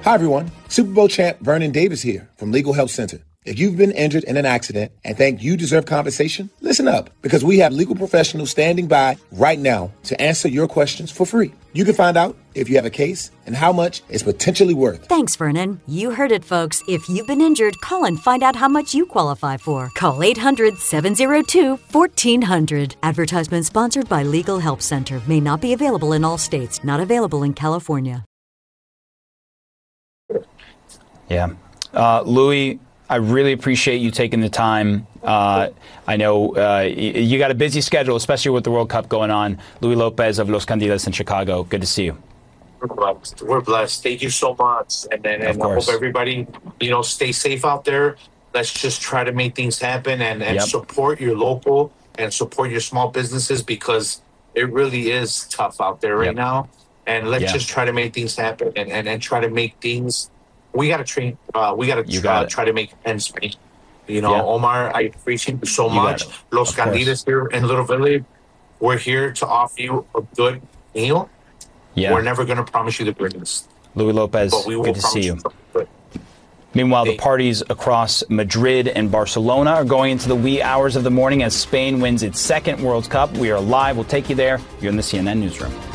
Hi, everyone. Super Bowl champ Vernon Davis here from Legal Help Center. If you've been injured in an accident and think you deserve compensation, listen up, because we have legal professionals standing by right now to answer your questions for free. You can find out if you have a case and how much it's potentially worth. Thanks, Vernon. You heard it, folks. If you've been injured, call and find out how much you qualify for. Call 800-702-1400. Advertisement sponsored by Legal Help Center. May not be available in all states. Not available in California. Yeah. Louis, I really appreciate you taking the time. I know you got a busy schedule, especially with the World Cup going on. Louis Lopez of Los Candiles in Chicago. Good to see you. We're blessed. Thank you so much. And I hope everybody, stay safe out there. Let's just try to make things happen and support your local and support your small businesses, because it really is tough out there right now. And let's just try to make things happen and try to make things. We got to train. We got to try to make ends meet. Omar, I appreciate you so much. Los Candiles here in Little Village, we're here to offer you a good meal. Yeah. We're never going to promise you the greatest. Louis Lopez, good to see you. Meanwhile, the parties across Madrid and Barcelona are going into the wee hours of the morning as Spain wins its second World Cup. We are live. We'll take you there. You're in the CNN Newsroom.